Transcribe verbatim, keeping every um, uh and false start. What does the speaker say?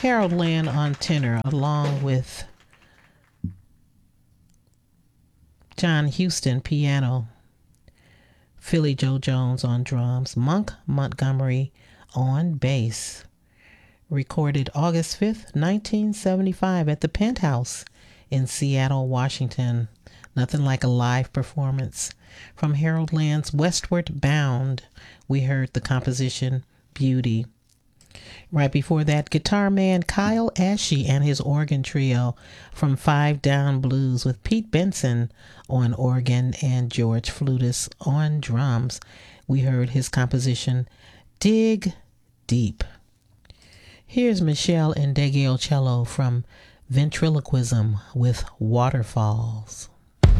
Harold Land on tenor, along with John Houston piano, Philly Joe Jones on drums, Monk Montgomery on bass. Recorded August fifth, nineteen seventy-five at the Penthouse in Seattle, Washington. Nothing like a live performance. From Harold Land's Westward Bound, we heard the composition Beauty. Right before that, guitar man Kyle Ashe and his organ trio from Five Down Blues with Pete Benson on organ and George Flutis on drums. We heard his composition Dig Deep. Here's Michelle Ndegeocello from Ventriloquism with Waterfalls.